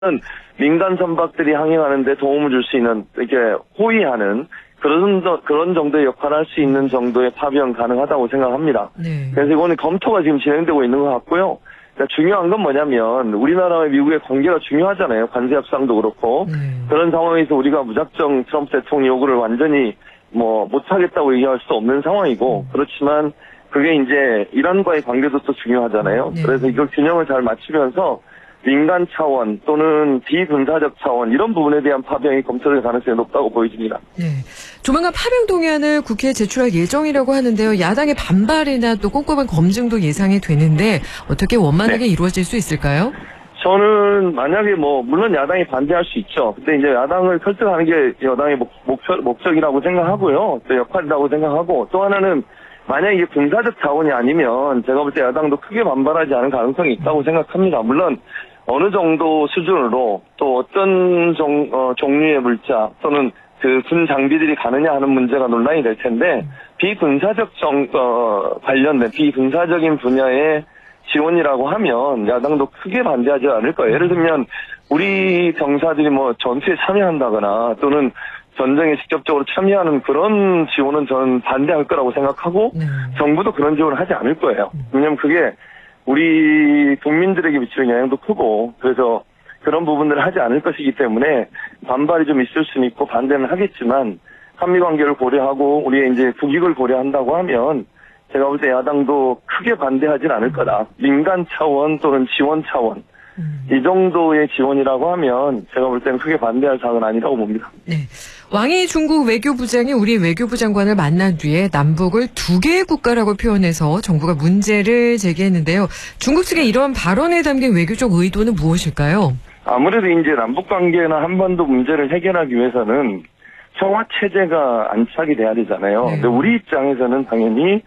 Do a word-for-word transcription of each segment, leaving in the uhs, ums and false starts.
민간 선박들이 항행하는데 도움을 줄 수 있는, 이렇게 호위하는 그런, 그런 정도의 역할을 할 수 있는 정도의 파병 가능하다고 생각합니다. 네. 그래서 이거는 검토가 지금 진행되고 있는 것 같고요. 그러니까 중요한 건 뭐냐면 우리나라와 미국의 관계가 중요하잖아요. 관세 협상도 그렇고. 네. 그런 상황에서 우리가 무작정 트럼프 대통령 요구를 완전히 뭐 못하겠다고 얘기할 수 없는 상황이고, 그렇지만 그게 이제 이란과의 관계도 또 중요하잖아요. 네. 그래서 이걸 균형을 잘 맞추면서 민간 차원 또는 비군사적 차원 이런 부분에 대한 파병이 검토될 가능성이 높다고 보여집니다. 네. 조만간 파병 동의안을 국회에 제출할 예정이라고 하는데요. 야당의 반발이나 또 꼼꼼한 검증도 예상이 되는데 어떻게 원만하게 네. 이루어질 수 있을까요? 저는 만약에 뭐 물론 야당이 반대할 수 있죠. 근데 이제 야당을 설득하는 게 여당의 목, 목표, 목적이라고 생각하고요. 또 역할이라고 생각하고, 또 하나는 만약 이게 군사적 자원이 아니면 제가 볼 때 야당도 크게 반발하지 않을 가능성이 있다고 생각합니다. 물론 어느 정도 수준으로 또 어떤 종, 어, 종류의 물자 또는 그 군 장비들이 가느냐 하는 문제가 논란이 될 텐데, 비군사적 정, 어, 관련된 비군사적인 분야의 지원이라고 하면 야당도 크게 반대하지 않을 거예요. 예를 들면 우리 병사들이 뭐 전투에 참여한다거나 또는 전쟁에 직접적으로 참여하는 그런 지원은 저는 반대할 거라고 생각하고, 네. 정부도 그런 지원을 하지 않을 거예요. 왜냐하면 그게 우리 국민들에게 미치는 영향도 크고, 그래서 그런 부분들을 하지 않을 것이기 때문에 반발이 좀 있을 수는 있고 반대는 하겠지만, 한미 관계를 고려하고 우리의 이제 국익을 고려한다고 하면 제가 볼 때 야당도 크게 반대하진 않을 거다. 민간 차원 또는 지원 차원, 음. 이 정도의 지원이라고 하면 제가 볼 때는 크게 반대할 사항은 아니라고 봅니다. 네. 왕이 중국 외교부장이 우리 외교부 장관을 만난 뒤에 남북을 두 개의 국가라고 표현해서 정부가 문제를 제기했는데요. 중국 측의 이런 발언에 담긴 외교적 의도는 무엇일까요? 아무래도 이제 남북 관계나 한반도 문제를 해결하기 위해서는 평화 체제가 안착이 돼야 되잖아요. 네. 근데 우리 입장에서는 당연히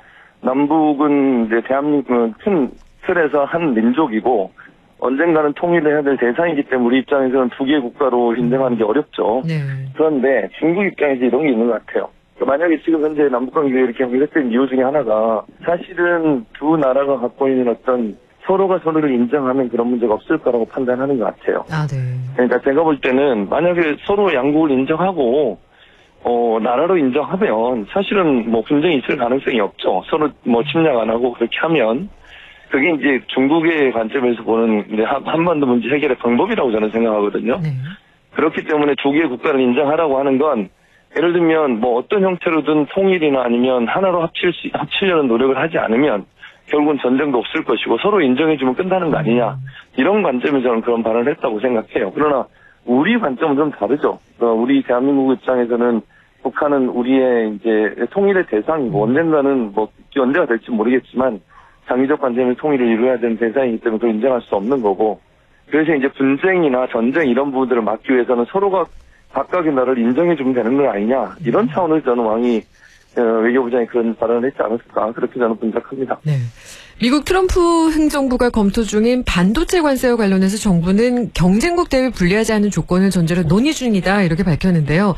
남북은 이제 대한민국은 큰 틀에서 한 민족이고 언젠가는 통일을 해야 될 대상이기 때문에 우리 입장에서는 두 개의 국가로 인정하는 게 어렵죠. 네. 그런데 중국 입장에서 이런 게 있는 것 같아요. 만약에 지금 현재 남북관계가 이렇게 회복된 이유 중에 하나가 사실은 두 나라가 갖고 있는 어떤 서로가 서로를 인정하는 그런 문제가 없을 거라고 판단하는 것 같아요. 아, 네. 그러니까 제가 볼 때는 만약에 서로 양국을 인정하고 어, 나라로 인정하면 사실은 뭐 분쟁이 있을 가능성이 없죠. 서로 뭐 침략 안 하고 그렇게 하면 그게 이제 중국의 관점에서 보는 이제 한반도 문제 해결의 방법이라고 저는 생각하거든요. 네. 그렇기 때문에 두 개의 국가를 인정하라고 하는 건 예를 들면 뭐 어떤 형태로든 통일이나 아니면 하나로 합칠 수, 합치려는 노력을 하지 않으면 결국은 전쟁도 없을 것이고 서로 인정해주면 끝나는 거 아니냐. 이런 관점에서 저는 그런 발언을 했다고 생각해요. 그러나 우리 관점은 좀 다르죠. 우리 대한민국 입장에서는 북한은 우리의 이제 통일의 대상이고 언젠가는 뭐 언제가 될지 모르겠지만 장기적 관점에서 통일을 이루어야 되는 대상이기 때문에 그걸 인정할 수 없는 거고, 그래서 이제 분쟁이나 전쟁 이런 부분들을 막기 위해서는 서로가 각각의 나라를 인정해주면 되는 거 아니냐, 이런 차원에서 저는 왕이 외교부장이 그런 발언을 했지 않았을까, 그렇게 저는 분석합니다. 네. 미국 트럼프 행정부가 검토 중인 반도체 관세와 관련해서 정부는 경쟁국 대비 불리하지 않은 조건을 전제로 논의 중이다, 이렇게 밝혔는데요.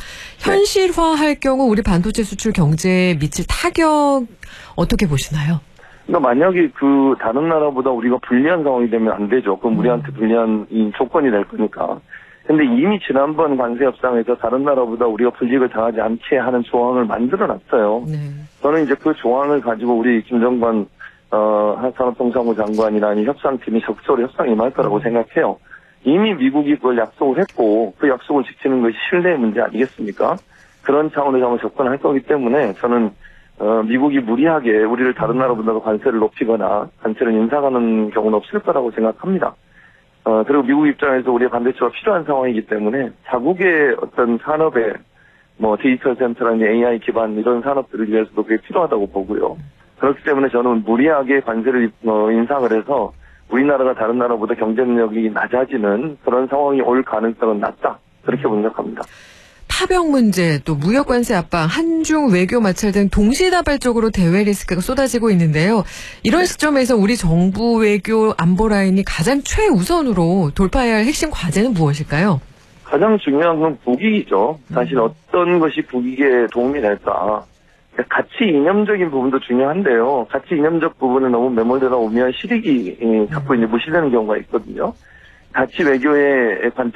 현실화할 경우 우리 반도체 수출 경제에 미칠 타격 어떻게 보시나요? 그러니까 만약에 그 다른 나라보다 우리가 불리한 상황이 되면 안 되죠. 그럼 우리한테 불리한 이 조건이 될 거니까. 근데 이미 지난번 관세 협상에서 다른 나라보다 우리가 불이익을 당하지 않게 하는 조항을 만들어 놨어요. 네. 저는 이제 그 조항을 가지고 우리 김정관 어, 한산업통상부 장관이나 이 협상팀이 적극적으로 협상에 임할 거라고 생각해요. 이미 미국이 그걸 약속을 했고 그 약속을 지키는 것이 신뢰의 문제 아니겠습니까? 그런 차원에서 한번 접근할 거기 때문에 저는 어, 미국이 무리하게 우리를 다른 나라보다 관세를 높이거나 관세를 인상하는 경우는 없을 거라고 생각합니다. 어, 그리고 미국 입장에서 우리의 반대체가 필요한 상황이기 때문에 자국의 어떤 산업에 뭐 디지털 센터라든지 에이아이 기반 이런 산업들을 위해서도 그게 필요하다고 보고요. 그렇기 때문에 저는 무리하게 관세를 어, 인상을 해서 우리나라가 다른 나라보다 경쟁력이 낮아지는 그런 상황이 올 가능성은 낮다. 그렇게 분석합니다. 파병 문제, 또 무역 관세 압박, 한중 외교 마찰 등 동시다발적으로 대외 리스크가 쏟아지고 있는데요. 이런 네. 시점에서 우리 정부 외교 안보 라인이 가장 최우선으로 돌파해야 할 핵심 과제는 무엇일까요? 가장 중요한 건 국익이죠. 사실 어떤 것이 국익에 도움이 될까. 가치 이념적인 부분도 중요한데요. 가치 이념적 부분에 너무 매몰되다 보면 실익이 자꾸 이제 무시되는 경우가 있거든요. 가치 외교의 관